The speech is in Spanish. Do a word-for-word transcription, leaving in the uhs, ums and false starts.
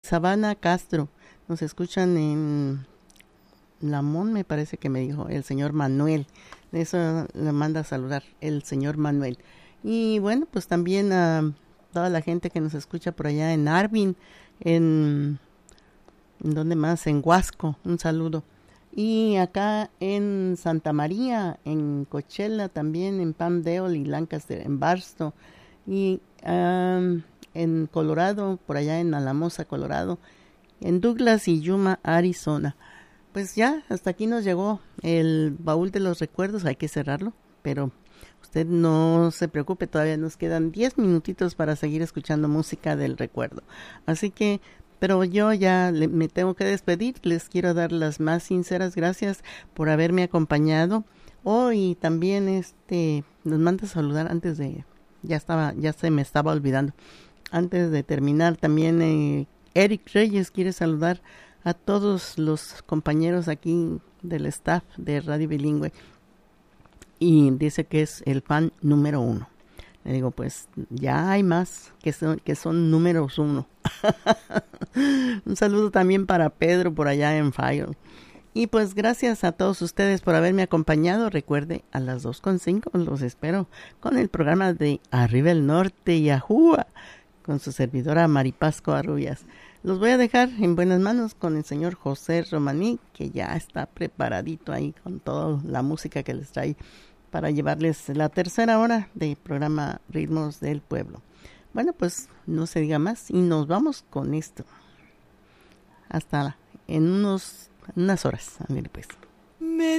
Sabana Castro. Nos escuchan en Lamón, me parece que me dijo el señor Manuel. De eso le manda a saludar el señor Manuel. Y bueno, pues también a toda la gente que nos escucha por allá en Arvin, en, ¿en dónde más? En Huasco, un saludo. Y acá en Santa María, en Coachella también, en Palmdale y Lancaster, en Barstow. Y um, en Colorado, por allá en Alamosa, Colorado. En Douglas y Yuma, Arizona. Pues ya, hasta aquí nos llegó el baúl de los recuerdos, hay que cerrarlo, pero usted no se preocupe, todavía nos quedan diez minutitos para seguir escuchando música del recuerdo. Así que, pero yo ya le, me tengo que despedir, les quiero dar las más sinceras gracias por haberme acompañado. Hoy oh, también este nos manda a saludar antes de, ya estaba, ya se me estaba olvidando, antes de terminar también eh, Eric Reyes quiere saludar a todos los compañeros aquí del staff de Radio Bilingüe y dice que es el fan número uno. Le digo, pues ya hay más que son, que son números uno. Un saludo también para Pedro por allá en File. Y pues gracias a todos ustedes por haberme acompañado. Recuerde, a las dos con cinco los espero con el programa de Arriba el Norte y Ajúa con su servidora Maripaz Covarrubias. Los voy a dejar en buenas manos con el señor José Romaní, que ya está preparadito ahí con toda la música que les trae para llevarles la tercera hora del programa Ritmos del Pueblo. Bueno, pues no se diga más y nos vamos con esto. Hasta en unos, unas horas. A ver, pues.